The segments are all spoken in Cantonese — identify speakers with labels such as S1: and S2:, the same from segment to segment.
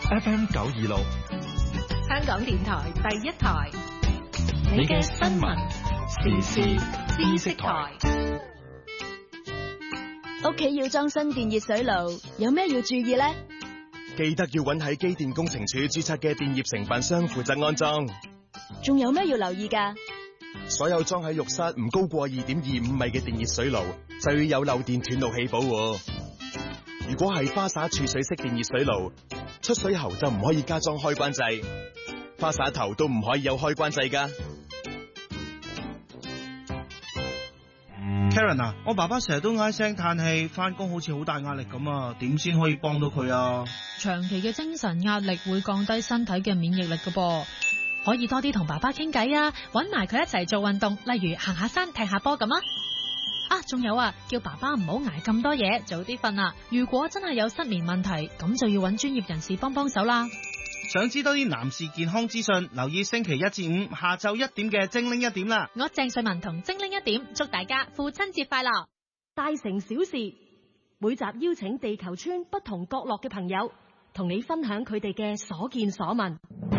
S1: FM 926，
S2: 香港電台第一台，你嘅新聞時事知識台。
S3: 屋企要裝新電熱水爐，有咩要注意呢？
S4: 記得要揾喺機電工程署註冊嘅電業承辦商負責安裝。
S3: 仲有咩要留意㗎？
S4: 所有裝喺浴室唔高過2.25米嘅電熱水爐，就要有漏電斷路器保護。如果係花灑儲水式電熱水爐，出水喉就唔可以加裝開關掣，花灑頭都唔可以有開關掣㗎。
S5: Karen 啊，我爸爸成日都唉聲嘆氣，返工好似好大壓力咁啊，點先可以幫到佢啊？
S6: 長期嘅精神壓力會降低身體嘅免疫力㗎噃，可以多啲同爸爸傾偈啊，搵埋佢一齊做運動，例如行下山、踢下波咁啊。仲有啊，叫爸爸唔好捱咁多嘢，早啲瞓啊。如果真係有失眠問題，咁就要搵專業人士幫幫手啦。
S5: 想知多啲男士健康資訊，留意星期1至5下晝1點嘅精靈一點啦。
S6: 我鄭瑞文同精靈一點，祝大家父親節快樂。
S2: 大城小事，每集邀請地球村不同角落嘅朋友，同你分享佢哋嘅所見所聞。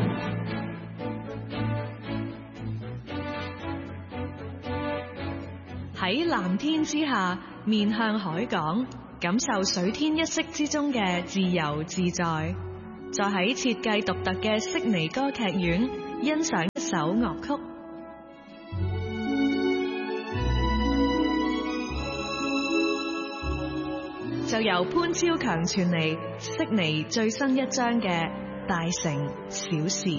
S2: 喺藍天之下，面向海港，感受水天一色之中嘅自由自在。再喺設計獨特嘅悉尼歌劇院，欣賞一首樂曲。就由潘超強傳嚟悉尼最新一章嘅大城小事。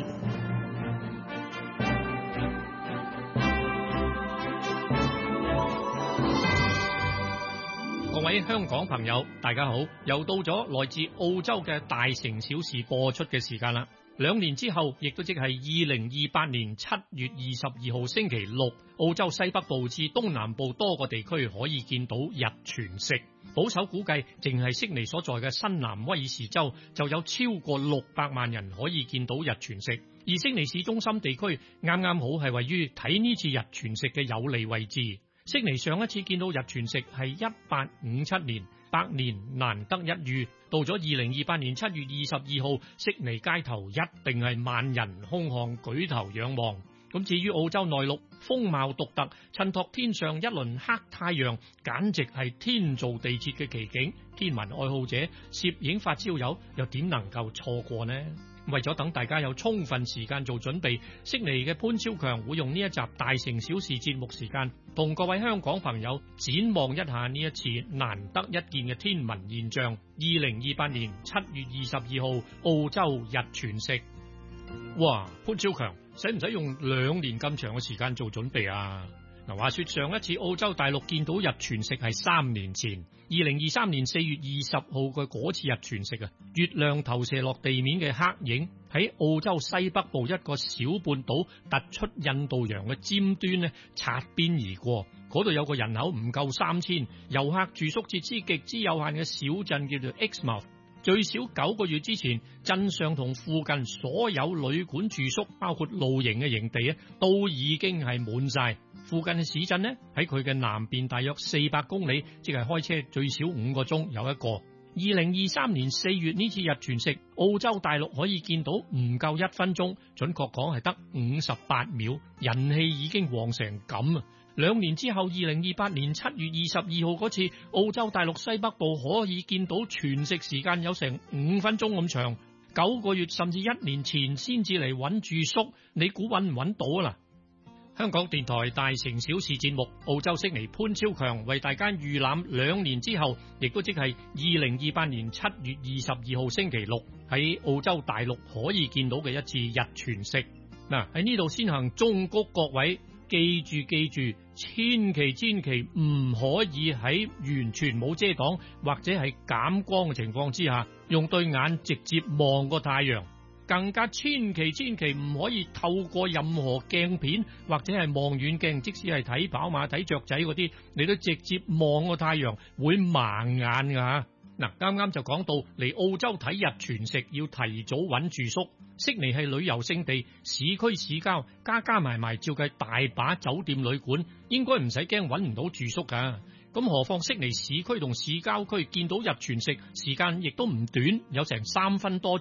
S7: 各位香港朋友，大家好！又到咗來自澳洲嘅大城小事播出嘅時間啦。2年之後，亦都即係2028年7月22號星期六，澳洲西北部至東南部多個地區可以見到日全食。保守估計，淨係悉尼所在嘅新南威爾士州就有超過600萬人可以見到日全食。而悉尼市中心地區啱啱好係位於睇呢次日全食嘅有利位置。悉尼上一次見到日全食係1857年，100年難得一遇。到咗2028年7月22號，悉尼街頭一定係萬人空巷，舉頭仰望。咁至於澳洲內陸風貌獨特，襯托天上一輪黑太陽，簡直係天造地設嘅奇景。天文愛好者、攝影發燒友又點能夠錯過呢？為咗等大家有充分時間做準備，悉尼嘅潘超強會用呢一集大城小事節目時間，同各位香港朋友展望一下呢一次難得一見嘅天文現象。2028年7月22號，澳洲日全食。哇，潘超強，使唔使用2年咁長嘅時間做準備啊？嗱，話說上一次澳洲大陸見到日全食係3年前，2023年4月20號嘅嗰次日全食啊，月亮投射落地面嘅黑影喺澳洲西北部一個小半島突出印度洋嘅尖端呢，擦邊而過。嗰度有個人口唔夠3000，遊客住宿設施極之有限嘅小鎮叫做 Exmouth。最少9個月之前，鎮上同附近所有旅館住宿，包括露營嘅營地咧，都已經係滿晒。附近嘅市鎮呢，喺佢嘅南邊大約400公里，即係開車最少5個鐘有一個。2023年4月呢次日全食，澳洲大陸可以見到唔夠1分鐘，準確講係得58秒，人氣已經旺成咁啊！2年之後，2028年7月22號嗰次，澳洲大陸西北部可以見到全食時間有成5分鐘咁長。9個月甚至1年前先至嚟揾住宿，你估揾唔揾到啊？香港電台大城小事節目，澳洲悉尼潘超強為大家預覽2年之後，亦都即係2028年7月22號星期六喺澳洲大陸可以見到嘅一次日全食。嗱，喺呢度先行忠告各位，記住，千祈唔可以喺完全冇遮擋或者係減光嘅情況之下，用對眼直接望個太陽。更加千祈唔可以透過任何鏡片或者係望遠鏡，即使係睇跑馬睇雀仔嗰啲，你都直接望個太陽會盲眼噶。嗱，啱啱就講到嚟澳洲睇日全食要提早揾住宿。悉尼係旅遊勝地，市區市郊加埋照計大把酒店旅館，應該唔使驚揾唔到住宿噶。咁何況悉尼市區同市郊區見到日全食時間亦都唔短，有成3分多鐘。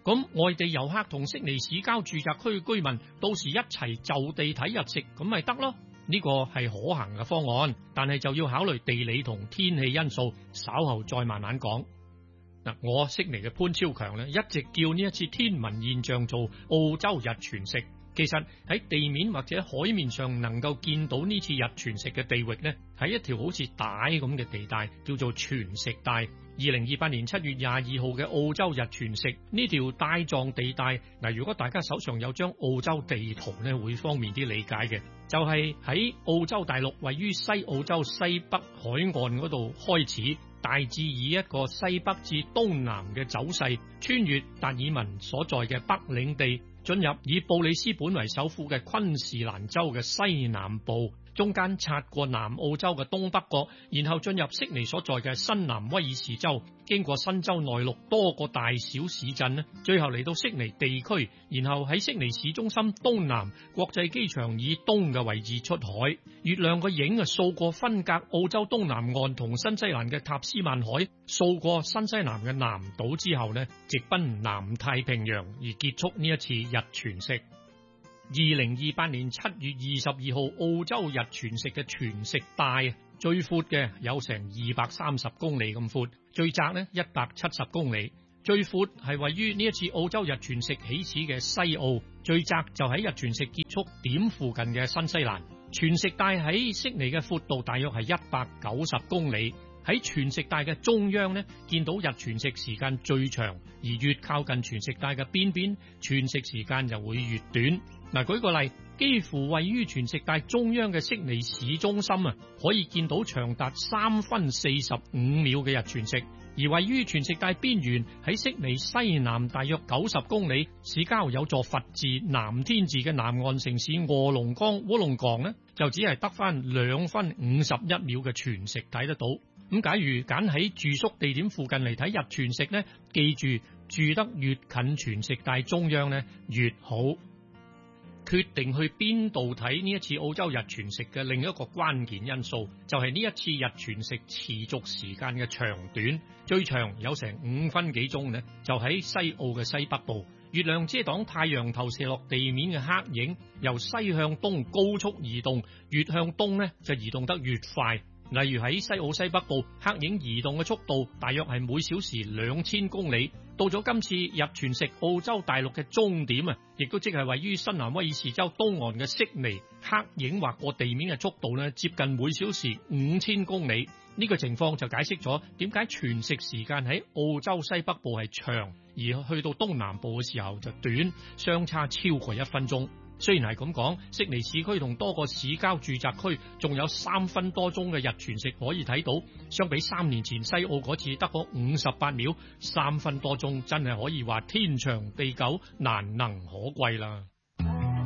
S7: 咁外地遊客同悉尼市郊住宅區居民到時一齊就地睇日食，咁咪得咯。呢個係可行嘅方案，但係就要考慮地理同天氣因素，稍後再慢慢講。嗱，我悉尼嘅潘超強咧，一直叫呢一次天文現象做澳洲日全食。其實喺地面或者海面上能夠見到呢次日全食嘅地域呢，係一條好似帶咁嘅地帶，叫做全食帶。2028年7月22號嘅澳洲日全食呢條帶狀地帶，嗱，如果大家手上有張澳洲地圖呢，會方便啲理解嘅，就係喺澳洲大陸位於西澳洲西北海岸嗰度開始，大致以一個西北至東南嘅走勢，穿越達爾文所在嘅北領地，進入以布里斯本為首府嘅昆士蘭州嘅西南部，中間擦過南澳洲嘅東北角，然後進入悉尼所在嘅新南威爾士州，經過新州內陸多個大小市鎮咧，最後嚟到悉尼地區，然後喺悉尼市中心東南國際機場以東嘅位置出海。月亮個影掃過分隔澳洲東南岸同新西蘭嘅塔斯曼海，掃過新西蘭嘅南島之後咧，直奔南太平洋而結束呢一次日全食。2028年7月22號澳洲日全食嘅全食帶最闊嘅有成230公里咁闊，最窄呢170公里。最闊係位於呢一次澳洲日全食起始嘅西澳，最窄就喺日全食結束點附近嘅新西蘭。全食帶喺悉尼嘅闊度大約係190公里。喺全食帶嘅中央呢，見到日全食時間最長，而越靠近全食帶嘅邊邊，全食時間就會越短。嗱，舉個例，幾乎位於全食帶中央嘅悉尼市中心啊，可以見到長達3分45秒嘅日全食；而位於全食帶邊緣喺悉尼西南大約90公里，市郊有座佛字南天字嘅南岸城市臥龍崗烏龍崗呢，就只係得翻2分51秒嘅全食睇得到。咁假如揀喺住宿地點附近嚟睇日全食呢，記住住得越近全食帶中央呢越好。決定去邊度睇呢一次澳洲日全食嘅另一個關鍵因素，就係呢一次日全食持續時間嘅長短。最長有成5分幾鐘呢，就喺西澳嘅西北部，月亮遮擋太陽投射落地面嘅黑影，由西向東高速移動，越向東呢就移動得越快。例如喺西澳西北部，黑影移動嘅速度大約係每小時2000公里。到咗今次日全食澳洲大陸嘅終點啊，亦都即係位於新南威爾士州東岸嘅悉尼，黑影劃過地面嘅速度呢，接近每小時5000公里。呢個情況就解釋咗點解全食時間喺澳洲西北部係長，而去到東南部嘅時候就短，相差超過1分鐘。雖然係咁講，悉尼市區同多個市郊住宅區仲有3分多鐘嘅日全食可以睇到，相比3年前西澳嗰次得嗰58秒，3分多鐘真係可以話天長地久，難能可貴啦。